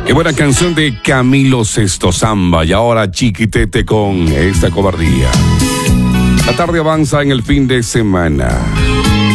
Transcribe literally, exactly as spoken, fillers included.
Qué buena canción de Camilo Sesto Zamba. Y ahora Chiquitete con Esta Cobardía. La tarde avanza en el fin de semana.